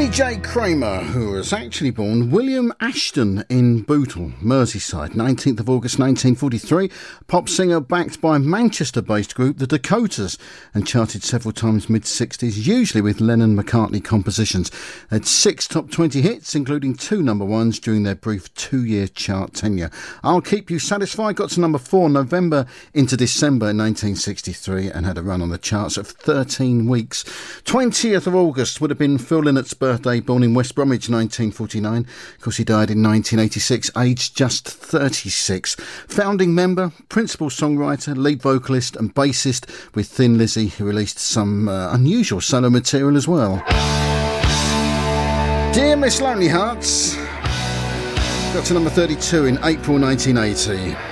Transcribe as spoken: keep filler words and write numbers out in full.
Willie J. Kramer, who was actually born William Ashton in Bootle, Merseyside, nineteenth of August nineteen forty-three, pop singer backed by Manchester-based group The Dakotas, and charted several times mid-sixties, usually with Lennon-McCartney compositions. They had six top twenty hits, including two number ones during their brief two-year chart tenure. I'll Keep You Satisfied got to number four November into December nineteen sixty-three and had a run on the charts of thirteen weeks. twentieth of August would have been Phil Lynnott's birthday, born in West Bromwich nineteen forty-nine. Of course, he died in nineteen eighty-six, aged just thirty-six. Founding member, principal songwriter, lead vocalist and bassist with Thin Lizzy, who released some uh, unusual solo material as well. Dear Miss Lonely Hearts got to number thirty-two in April nineteen eighty.